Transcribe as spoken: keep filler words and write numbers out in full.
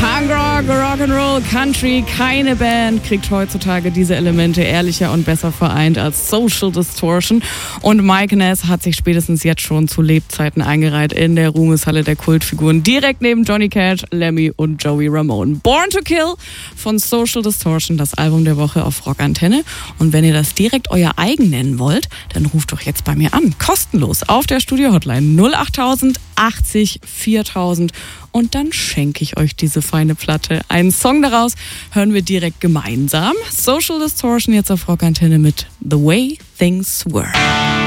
Punkrock, Rock'n'Roll, Country, keine Band kriegt heutzutage diese Elemente ehrlicher und besser vereint als Social Distortion. Und Mike Ness hat sich spätestens jetzt schon zu Lebzeiten eingereiht in der Ruhmeshalle der Kultfiguren, direkt neben Johnny Cash, Lemmy und Joey Ramone. Born to Kill von Social Distortion, das Album der Woche auf Rockantenne. Und wenn ihr das direkt euer eigen nennen wollt, dann ruft doch jetzt bei mir an. Kostenlos auf der Studio-Hotline null acht tausend achtzig viertausend. Und dann schenke ich euch diese feine Platte. Einen Song daraus hören wir direkt gemeinsam. Social Distortion jetzt auf Rockantenne mit The Way Things Were.